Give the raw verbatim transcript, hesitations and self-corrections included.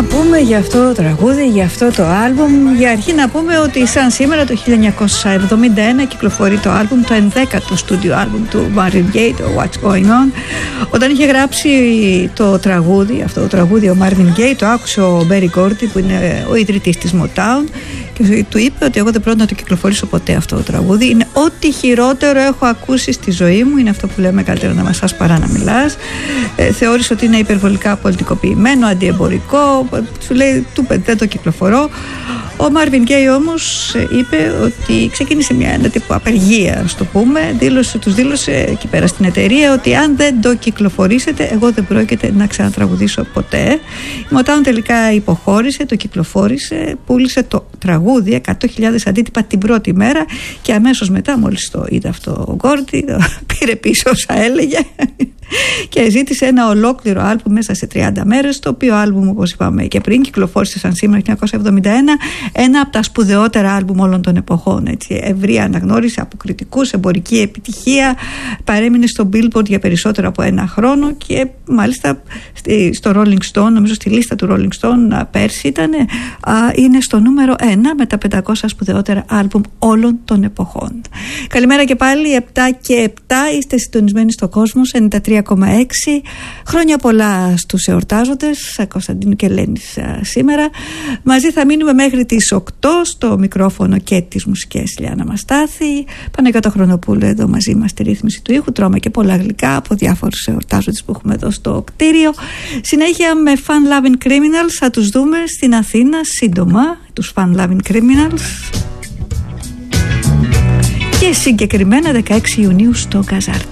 να πούμε για αυτό το τραγούδι, για αυτό το άλμπουμ? Για αρχή να πούμε ότι σαν σήμερα το χίλια εννιακόσια εβδομήντα ένα κυκλοφορεί το άλμπουμ, το ενδέκατο στούντιο άλμπουμ του Marvin Gaye, το What's Going On. Όταν είχε γράψει το τραγούδι, αυτό το τραγούδι ο Marvin Gaye, το άκουσε ο Berry Gordy, που είναι ο ιδρυτής της Motown, και του είπε ότι εγώ δεν πρόκειται να το κυκλοφορήσω ποτέ αυτό το τραγούδι. Είναι ό,τι χειρότερο έχω ακούσει στη ζωή μου. Είναι αυτό που λέμε, καλύτερα να μασάς παρά να μιλάς. Ε, θεώρησε ότι είναι υπερβολικά πολιτικοποιημένο, αντιεμπορικό. Σου λέει, του είπε, δεν το κυκλοφορώ. Ο Marvin Gaye όμως είπε ότι ξεκίνησε μια ένα τύπου απεργία, ας το πούμε. Δήλωσε, τους δήλωσε εκεί πέρα στην εταιρεία ότι αν δεν το κυκλοφορήσετε, εγώ δεν πρόκειται να ξανατραγουδήσω ποτέ. Η Motown τελικά υποχώρησε, το κυκλοφόρησε, πούλησε το τραγούδι εκατό χιλιάδες αντίτυπα την πρώτη μέρα και αμέσως μετά, μόλις το είδε αυτό ο Γκόρντι, πήρε πίσω όσα έλεγε και ζήτησε ένα ολόκληρο άλμπουμ μέσα σε τριάντα μέρες, το οποίο άλμπουμ, όπως είπαμε και πριν, κυκλοφόρησε σαν σήμερα χίλια εννιακόσια εβδομήντα ένα, ένα από τα σπουδαιότερα άλμπουμ όλων των εποχών, έτσι, ευρεία αναγνώριση από κριτικούς, εμπορική επιτυχία, παρέμεινε στο Billboard για περισσότερο από ένα χρόνο και μάλιστα στο Rolling Stone, νομίζω στη λίστα του Rolling Stone πέρσι ήταν, είναι στο νούμερο ένα με τα πεντακόσια σπουδαιότερα άλμπουμ όλων των εποχών. Καλημέρα και πάλι, επτά και επτά, είστε συντονισμένοι στο Κόσμος ενενήντα τρία κόμμα έξι. Χρόνια πολλά στους εορτάζοντες, Κωνσταντίνου και Ελένης σήμερα. Μαζί θα μείνουμε μέχρι τις οκτώ, στο μικρόφωνο και τις μουσικές Λιάννα Μαστάθη. Παναγιώτα Χρονοπούλου εδώ μαζί μας στη ρύθμιση του ήχου. Τρώμε και πολλά γλυκά από διάφορους εορτάζοντες που έχουμε εδώ στο κτίριο. Συνέχεια με Fun Loving Criminals, θα τους δούμε στην Αθήνα σύντομα, τους Fun Loving Criminals, και συγκεκριμένα δεκαέξι Ιουνίου στο Καζάρ.